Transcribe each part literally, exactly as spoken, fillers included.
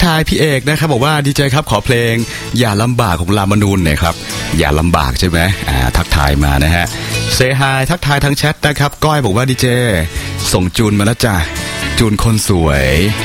ทายพี่เอกนะครับบอกว่าดีเจครับขอเพลงอย่าลำบากของรามนูนหน่อยครับอย่าลำบากใช่ไหมอ่าทักทายมานะฮะเซฮายทักทายทางแชทนะครับก้อยบอกว่าดีเจส่งจูนมาแล้วจ้ะจูนคนสวย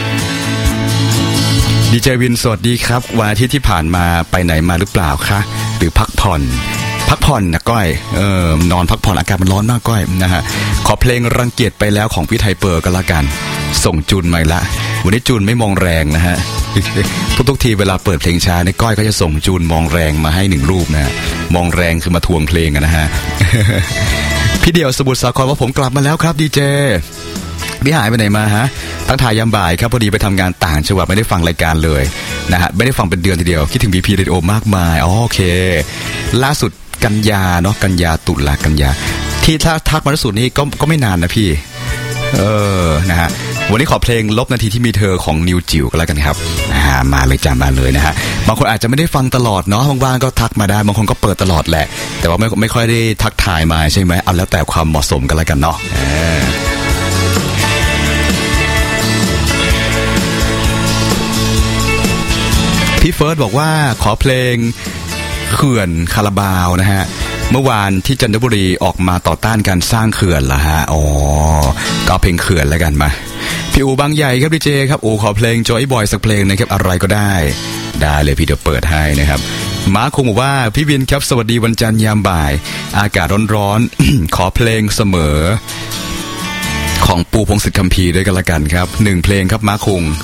ดีเจวินสวัสดีครับวันอาทิตย์ที่ผ่านมาไปไหนมาหรือเปล่าคะหรือพักผ่อนพักผ่อนนะก้อยเออนอนพักผ่อนอากาศมันร้อนมากก้อยนะฮะขอเพลงรังเกียจไปแล้วของพี่ไทเปอร์กันละกันส่งจูนมาละวันนี้จูนไม่มองแรงนะฮะทุกทุกทีเวลาเปิดเพลงช้าในก้อยก็จะส่งจูนมองแรงมาให้หนึ่งรูปนะมองแรงคือมาทวงเพลงนะฮะพี่เดี่ยวสมุทรสาครว่าผมกลับมาแล้วครับดีเจพี่หายไปไหนมาฮะตั้งถ่ายยามบ่ายครับพอดีไปทำงานต่างจังหวัดไม่ได้ฟังรายการเลยนะฮะไม่ได้ฟังเป็นเดือนทีเดียวคิดถึง บี พี Radio มากมายอ๋อโอเคล่าสุดกันยาเนาะกันยาตุลากันยาที่ถ้าทักมาล่าสุดนี้ก็ก็ไม่นานนะพี่เออนะฮะวันนี้ขอเพลงลบนาทีที่มีเธอของนิวจิ๋วก็แล้วกันครับอ่ามาเลยจ้ามาเลยนะฮะบางคนอาจจะไม่ได้ฟังตลอดเนาะบางๆก็ทักมาได้บางคนก็เปิดตลอดแหละแต่ว่าไม่ไม่ค่อยได้ทักทายมาใช่ไหมเอาแล้วแต่ความเหมาะสมกันแล้วกันเนาะพี่เฟิร์สบอกว่าขอเพลงเขื่อนคาราบาวนะฮะเมื่อวานที่จันทบุรีออกมาต่อต้านการสร้างเขื่อนละฮะอ๋อก็เพลงเขื่อนแล้วกันมาพี่อูบางใหญ่ครับดีเจครับอูขอเพลงจอยบอยสักเพลงนะครับอะไรก็ได้ได้เลยพี่เดี๋ยวเปิดให้นะครับมาคงบอกว่าพี่วินครับสวัสดีวันจันทร์ยามบ่ายอากาศร้อนๆ ขอเพลงเสมอของปูพงศิษฐ์คัมภีร์ด้วยกันละกันครับหนึ่งเพลงครับมาคง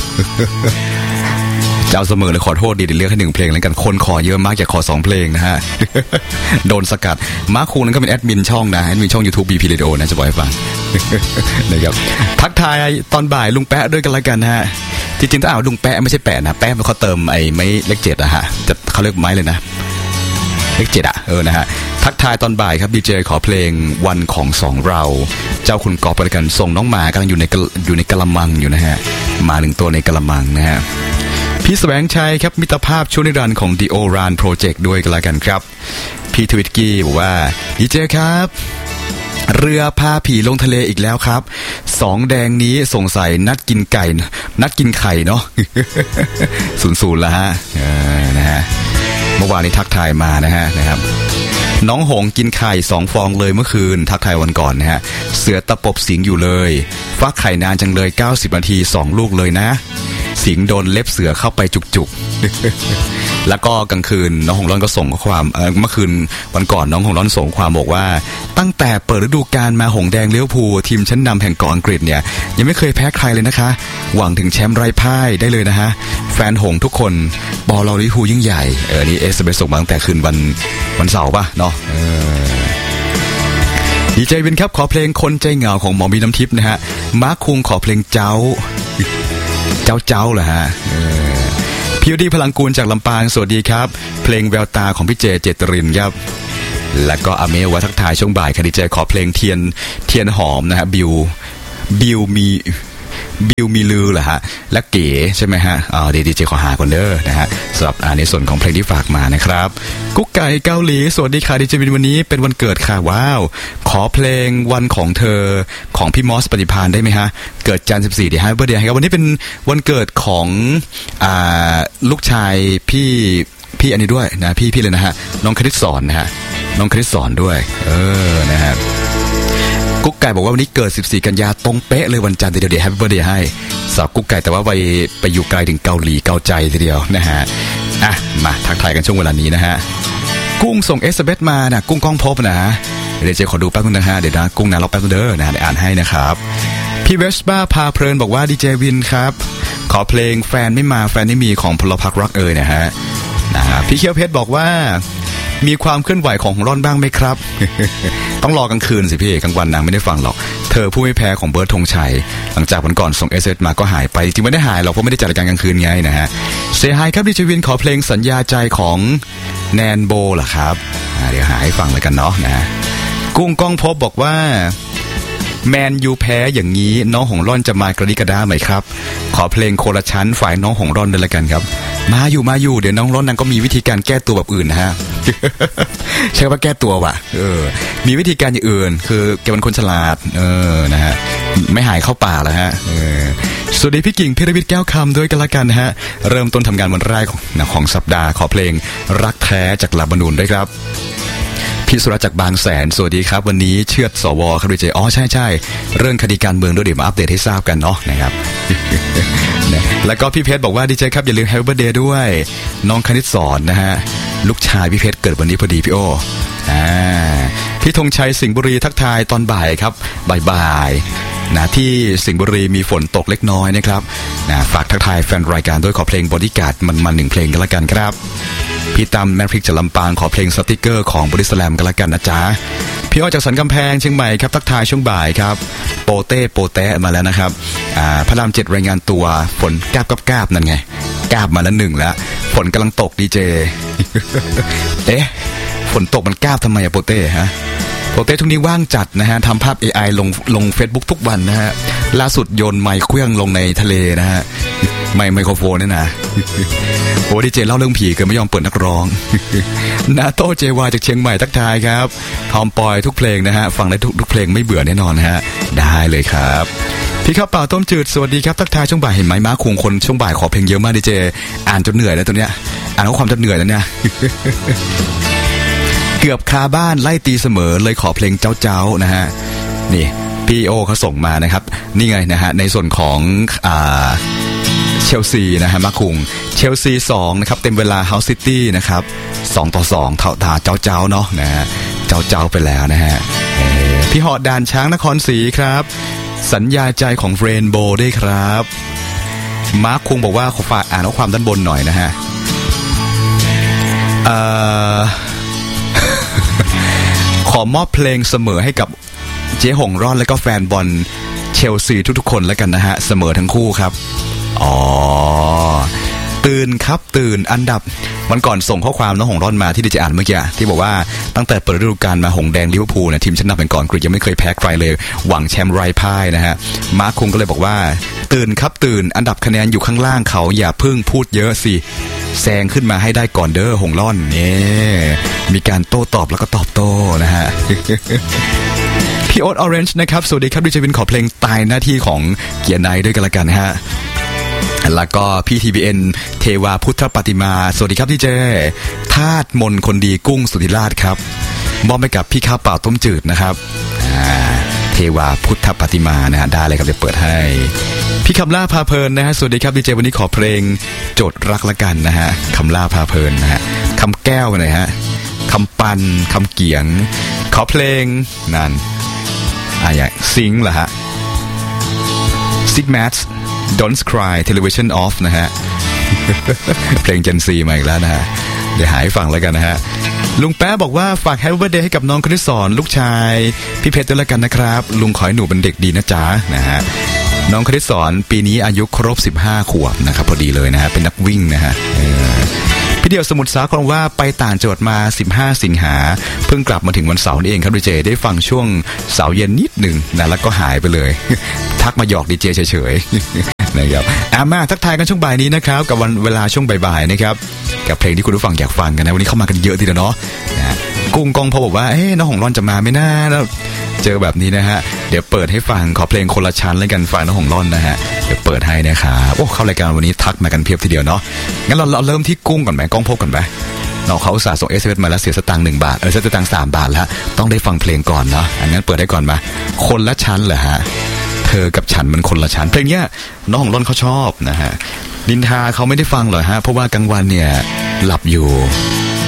เจ้าเสมอเลยขอโทษดีเดี๋ยวเลือกให้หนึ่งเพลงแล้วกันคนขอเยอะมากอยากขอสองเพลงนะฮะ โดนสกัดมาร์คคูนั้นก็เป็นแอดมินช่องนะแอดมินช่อง YouTube บี พี Radio นะจะบอกให้ฟัง นะครับทักทายตอนบ่ายลุงแปะด้วยกันละกันฮะจริงๆถ้าเอาลุงแปะไม่ใช่แปะนะแปะมันเขาเติมไอ้ไม้เลขเจ็ดอะฮะจะเขาเรียกไม้เลยนะเลขเจ็ดอะเออนะฮะทักทายตอนบ่ายครับดีเจขอเพลงวันของสองเราเจ้าคุณกอบประกันส่งน้องหมากำลังอยู่ในอยู่ในกะละมังอยู่นะฮะมาหนึ่งตัวในกะละมังนะฮะพี่แสวงชัยครับมิตรภาพช่วงนิรันดร์ของ The Oran Project ด้วยกันละกันครับพี่ทวิตกี้บอกว่าดีเจครับเรือพาผีลงทะเลอีกแล้วครับสองแดงนี้สงสัยนัดกินไก่นัดกินไข่เนาะ ศูนย์ศูนย์ละฮะนะฮะเมื่อวานนี้ทักทายมานะฮะนะครับน้องหงกินไข่สองฟองเลยเมื่อคืนทักทายวันก่อนนะฮะเสือตะปบสิงอยู่เลยฟักไข่นานจังเลยเก้าสิบนาทีสองลูกเลยนะสิงโดนเล็บเสือเข้าไปจุกๆ แล้วก็กลางคืนน้องหงร้อนก็ส่งข้อความเออเมื่อคืนวันก่อนน้องหงร้อนส่งความบอกว่าตั้งแต่เปิดฤดูกาลมาหงแดงเลี้ยวภูทีมชั้นนำแห่งเกาะอังกฤษเนี่ยยังไม่เคยแพ้ใครเลยนะคะหวังถึงแชมป์ไร้พ่ายได้เลยนะฮะแฟนหงทุกคนบอลเราลิเวอร์พูลยิ่งใหญ่เออนี่เอสเบสส่งมาตั้งแต่คืนวันวันเสาร์ป่ะเนาะเออดีเจวินครับขอเพลงคนใจเหงาของหมอมีน้ำทิพย์นะฮะมาร์คคุงขอเพลงเจ้าเจ้าเจ้าเหรอฮะพี่ดีพลังกูลจากลำปางสวัสดีครับเพลงแววตาของพี่เจเจตรินครับแล้วก็อเมวัทักทายช่วงบ่ายค่ะดีเจขอเพลงเทียนเทียนหอมนะฮะบิวบิวมีบิวมีลือเหรอฮะและเก๋ใช่ไหมฮะอ๋อดีดีเจขอหาคนเด้อนะฮะสำหรับในส่วนของเพลงที่ฝากมานะครับกุ๊กไก่เกาหลีสวัสดีค่ะดีเจวินวันนี้เป็นวันเกิดค่ะว้าวขอเพลงวันของเธอของพี่มอสปฏิภาณได้ไหมฮะเกิดจันทร์สิบสี่เดี๋ยวให้เบอร์เดียครับวันนี้เป็นวันเกิดของอ่าลูกชายพี่พี่อันนี้ด้วยนะพี่พี่เลยนะฮะน้องคริสสอนนะฮะน้องคริสสอนด้วยเออนะฮะกุ๊กไก่บอกว่าวันนี้เกิดสิบสี่กันยาตรงเป๊ะเลยวันจันทร์ทีเดียวเดี๋ยวแฮปปี้เบิร์ธเดย์ให้สาวกุ๊กไก่แต่ว่าไปไปอยู่ไกลถึงเกาหลีเกาใจทีเดียวนะฮะอ่ะมาทักทายกันช่วงเวลานี้นะฮะกุ้งส่งเอสเบสมานะกุ้งก้องพบนะเดี๋ยวเจขอดูแป๊บนึงนะฮะเดี๋ยวนะกุ้งนะรอแป๊บนึงเด้อนะเดี๋ยวอ่านให้นะครับพี่เวสป้าพาเพลินบอกว่าดีเจวินครับขอเพลงแฟนไม่มาแฟนไม่มีของพลพักรักเอ่ยนะฮะนะฮะพี่เคียวเพชรบอกว่ามีความเคลื่อนไหวของร่อนบ้างไหมครับ ต้องรอกลางคืนสิพี่กลางวันนางไม่ได้ฟังหรอกเธอผู้ไม่แพ้ของเบิร์ดธงชัยหลังจากวันก่อนส่งเอสเอสมาก็หายไปจริงไม่ได้หายหรอกเพราะไม่ได้จัดรายการกลางคืนไงนะฮะเซฮายครับดิจิวินขอเพลงสัญญาใจของแนนโบล่ะครับเดี๋ยวหาให้ฟังเลยกันเนาะนะกุ้งก้องพบบอกว่าแมนยูแพ้อย่างนี้น้องหงร่อนจะมากระดิกระด้าไหมครับขอเพลงโคละชั้นฝ่ายน้องหงร่อนด้วยละกันครับมาอยู่มาอยู่เดี๋ยวน้องร่อนนางก็มีวิธีการแก้ตัวแบบอื่นนะฮะ ใช่ว่าแก้ตัวว่ะเออมีวิธีการอย่างอื่นคือแกเป็นคนฉลาดเออนะฮะไม่หายเข้าป่าแล้วฮะเออสวัสดีพี่กิ่งพิรวิทย์แก้วคำด้วยกันละกันฮะเริ่มต้นทำงานวันแรกของของสัปดาห์ขอเพลงรักแท้จากลาบานูนด้วยครับพี่สุรัตน์จากบางแสนสวัสดีครับวันนี้เชือดสวครับดีเจอ๋อใช่ใช่เรื่องคดีการเมืองด้วยเดี๋ยวมาอัปเดตให้ทราบกันเนาะนะครับ แล้วก็พี่เพชรบอกว่าดีเจครับอย่าลืม Happy Birthday ด้วยน้องคณิตสอนนะฮะลูกชายพี่เพชรเกิดวันนี้พอดีพี่โออ่าพี่ธงชัยสิงห์บุรีทักทายตอนบ่ายครับบ่ายๆนะที่สิงห์บุรีมีฝนตกเล็กน้อยนะครับนะฝากทักทายแฟนรายการด้วยขอเพลงบอดี้การ์ดมันๆหนึ่งเพลงกันละกันครับพี่ตำแมพริกจากลำปางขอเพลงสติกเกอร์ของบริสแลมกันละกันนะจ๊ะพี่อ้อจากสันกำแพงเชียงใหม่ครับทักทายช่วงบ่ายครับโปเต้โปเต้มาแล้วนะครับอ่าพระรามเจ็ดรายงานตัวฝนกาบกับกาบนั่นไงกาบมาแล้วหนึ่งแล้วฝนกำลังตกดีเจ เอ๊ะฝนตกมันกาบทำไมอะโปเต้ฮะโปเต้ทุกนี้ว่างจัดนะฮะทำภาพ เอ ไอ ลงลง Facebook ทุกวันนะฮะล่าสุดโยนไมค์เครื่องลงในทะเลนะฮะไมค์ไมโครโฟนนี่นะโอ้ดีเจเล่าเรื่องผีเกินไม่ยอมเปิดนักร้องนาโต้เจวาจากเชียงใหม่ทักทายครับทอมปอยทุกเพลงนะฮะฟังได้ทุกทุกเพลงไม่เบื่อแน่นอนนะฮะได้เลยครับพี่ข้าวเปล่าต้มจืดสวัสดีครับทักทายช่วงบ่ายเห็นไหมม้าคุงคนช่วงบ่ายขอเพลงเยอะมากดีเจอ่านจนเหนื่อยแล้วตัวเนี้ยอ่านข้อความจนเหนื่อยแล้วเนี่ยเกือบคาบ้านไล่ตีเสมอเลยขอเพลงเจ้าเจ้านะฮะนี่พี่โอเขาส่งมานะครับนี่ไงนะฮะในส่วนของอ่าเชลซีนะฮะมาคุงเชลซีสองนะครับเต็มเวลาเฮาส์ซิตี้นะครับสองต่อสองเท่าทาเจ้าเจ้าเนาะนะฮะเจ้าเจ้าไปแล้วนะฮะพี่หอดด่านช้างนครศรีครับสัญญาใจของเรนโบว์ด้วยครับมาคุงบอกว่าขอฝากอ่านข้อความด้านบนหน่อยนะฮะเอ่อขอมอบเพลงเสมอให้กับเจ๊หงร่อนและก็แฟนบอลเชลซีทุกๆคนแล้วกันนะฮะเสมอทั้งคู่ครับอ๋อตื่นครับตื่นอันดับวันก่อนส่งข้อความน้องหงร่อนมาที่ดิฉันอ่านเมื่อกี้ที่บอกว่าตั้งแต่เปิดฤดูกาลมาหงแดงลิเวอร์พูลเนี่ยทีมชั้นนำเป็นก่อนกรีกยังไม่เคยแพ้ใครเลยหวังแชมป์ไร้พ่ายนะฮะมาร์คคุงก็เลยบอกว่าตื่นครับตื่นอันดับคะแนนอยู่ข้างล่างเขาอย่าเพิ่งพูดเยอะสิแซงขึ้นมาให้ได้ก่อนเด้อหงร่อนเนี่ยมีการโต้ตอบแล้วก็ตอบโต้นะฮะ พี่โอ๊ตออเรนจ์นะครับสวัสดีครับดิฉันวินขอเพลงตายหน้าที่ของเกียร์ไนด้วยกันละกันนะฮะแล้วก็พี่ ที บี เอ็น เทวาพุทธปฏิมาสวัสดีครับพี่เจธาตุมนคนดีกุ้งสุธิราชครับมอบให้กับพี่ข้าวเปล่าต้มจืดนะครับเทวาพุทธปฏิมานะฮะได้เลยครับเดี๋ยวเปิดให้พี่คำล่าพาเพลินนะฮะสวัสดีครับดีเจวันนี้ขอเพลงโจทย์รักละกันนะฮะคำล่าพาเพลินนะฮะคำแก้วกันเลยฮะคำปันคำเกียงขอเพลงนั่นอ่ะอย่างซิงค์เหรอฮะ Sigmat Don't Cry Television Off นะฮะ เพลง Gen Z มาอีกแล้วนะฮะเดี๋ยวหายฟังแล้วกันนะฮะลุงแป๊ะบอกว่าฝาก Happy Birthday ให้กับน้องคณิตสอนลูกชายพี่เพชรด้วยละกันนะครับลุงขอให้หนูเป็นเด็กดีนะจ๊ะนะฮะน้องคณิตสอนปีนี้อายุครบสิบห้าขวบนะครับพอดีเลยนะฮะเป็นนักวิ่งนะฮะพี่เดียวสมุทรสาครว่าไปต่างจังหวัดมาสิบห้าสิงหาเพิ่งกลับมาถึงวันเสาร์นี่เองครับดีเจได้ฟังช่วงเสาร์เย็นนิดหนึ่งนะแล้วก็หายไปเลยทักมาหยอกดีเจเฉยๆนะครับอ่ะมาทักทายกันช่วงบ่ายนี้นะครับกับวันเวลาช่วงบ่ายๆนะครับกับเพลงที่คุณผู้ฟังอยากฟังกันนะวันนี้เข้ามากันเยอะทีเดียวเนาะนะกุ้งกองพอบอกว่าเอ๊ะน้องหงร่อนจะมาไม่น่าแล้วเจอแบบนี้นะฮะเดี๋ยวเปิดให้ฟังขอเพลงคนละชั้นแล้วกันฟังน้องหงร่อนนะฮะเดี๋ยวเปิดให้นะครับโอ้เข้ารายการวันนี้ทักมากันเพียบทีเดียวเนาะงั้นเราเราเริ่มที่กุ้งก่อนไหมกองพบก่อนไหมน้องเขาอุตส่าห์ส่ง เอส เอ็ม เอส มาแล้วเสียสตางค์หนึ่งบาทเออเสียสตางค์สามบาทแล้วต้องได้ฟังเพลงก่อนเนาะงั้นเปิดได้ก่อนมาคนละชั้นเหรอฮะเธอกับฉันมันคนละชั้นเพลงเนี้ยน้องหงร่อนเขาชอบนะฮะนินทาเขาไม่ได้ฟังหรอฮะเพราะว่ากลางวันเนี่ยหลับอยู่